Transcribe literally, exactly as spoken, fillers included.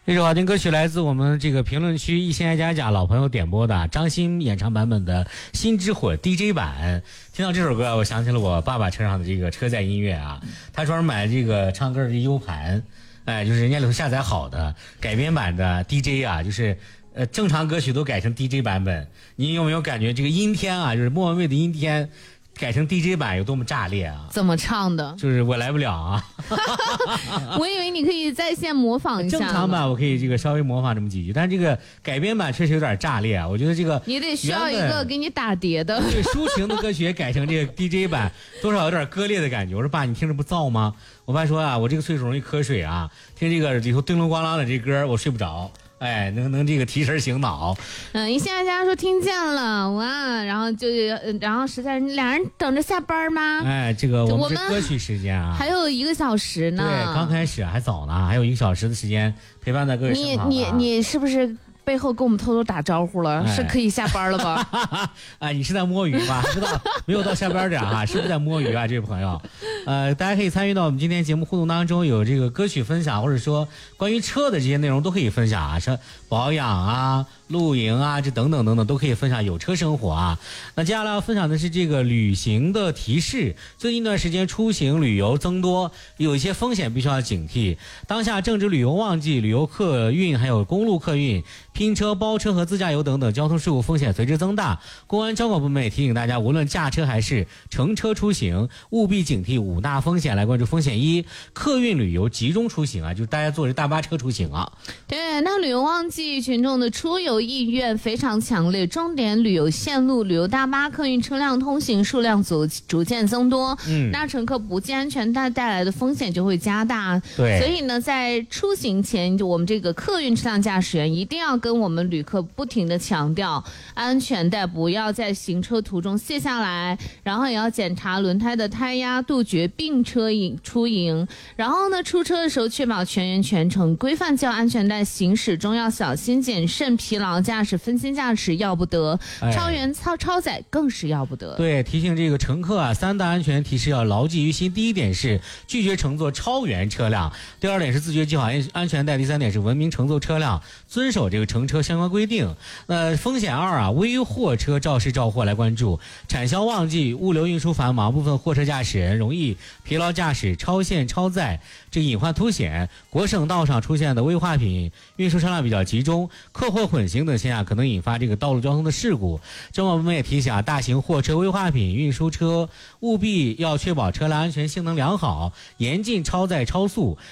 这首好听歌曲来自我们这个评论区一心爱家家老朋友点播的张欣演唱版本的《心之火》D J 版。听到这首歌，我想起了我爸爸车上的这个车载音乐啊，他专门买这个唱歌的 U 盘，哎，就是人家里头下载好的改编版的 D J 啊，就是呃正常歌曲都改成 D J 版本。你有没有感觉这个阴天啊，就是莫文蔚的阴天改成 D J 版有多么炸裂啊？ 怎么唱的？ 就是我来不了啊。 我以为你可以在线模仿一下。 正常版我可以这个稍微模仿这么几句，但是这个改编版确实有点炸裂啊！我觉得这个你得需要一个给你打碟的。 对，抒情的歌曲也改成这个 D J 版，多少有点割裂的感觉。我说爸，你听着不燥吗？我爸说啊，我这个岁数容易瞌睡啊，听这个里头叮铃咣啷的这歌我睡不着。哎，能能这个提神醒脑。 嗯，一现在家说听见了哇，然后就然后实在两人等着下班吗？ 哎，这个我们是歌曲时间啊， 还有一个小时呢。 对，刚开始还早呢，还有一个小时的时间陪伴在各位身旁、啊。 你你你是不是背后跟我们偷偷打招呼了？ 哎、 是可以下班了吧？ 啊，你是在摸鱼吗？不知道没有到下班点啊？是不是在摸鱼啊？这位朋友，呃，大家可以参与到我们今天节目互动当中，有这个歌曲分享，或者说关于车的这些内容都可以分享啊，是保养啊、露营啊，这等等等等都可以分享有车生活啊。那接下来要分享的是这个旅行的提示。最近一段时间出行旅游增多，有一些风险必须要警惕。当下正值旅游旺季，旅游客运还有公路客运、拼车、包车和自驾游等等交通事故风险随之增大。公安交管部门也提醒大家，无论驾车还是乘车出行，务必警惕五大风险。来关注风险一：客运旅游集中出行啊，就是大家坐着大巴车出行啊。 对，那旅游旺季群众的出游意愿非常强烈，重点旅游线路、旅游大巴、客运车辆通行数量逐逐渐增多，嗯，那乘客不系安全带带来的风险就会加大。 对， 所以呢，在出行前，就我们这个客运车辆驾驶员一定要跟我们旅客不停的强调，安全带不要在行车途中卸下来，然后也要检查轮胎的胎压，杜绝并车引出营。然后呢，出车的时候确保全员全程规范系安全带，行驶中要小心谨慎，疲劳驾驶、分心驾驶要不得，超员超超载更是要不得。 对，提醒这个乘客啊，三大安全提示要牢记于心。第一点是拒绝乘坐超员车辆，第二点是自觉系好安安全带，第三点是文明乘坐车辆，遵守这个乘车相关规定。那风险二啊，危货车肇事肇祸来关注。产销旺季，物流运输繁忙，部分货车驾驶人容易疲劳驾驶、超限超载，这个隐患凸显。国省道上出现的危化品运输车辆比较集中，客货混行等现象可能引发这个道路交通的事故。交管部门也提醒啊，大型货车、危化品运输车务必要确保车辆安全性能良好，严禁超载超速。